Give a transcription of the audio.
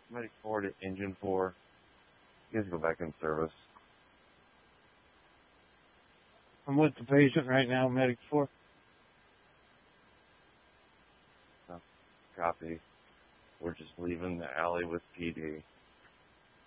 Medic 4 to Engine 4. You guys go back in service. I'm with the patient right now, Medic 4. Copy. We're just leaving the alley with PD.